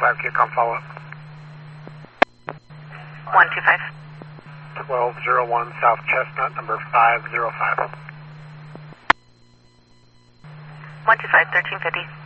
125, QCOM follow-up. 125. 1201 South Chestnut, number 505. 125, 1350.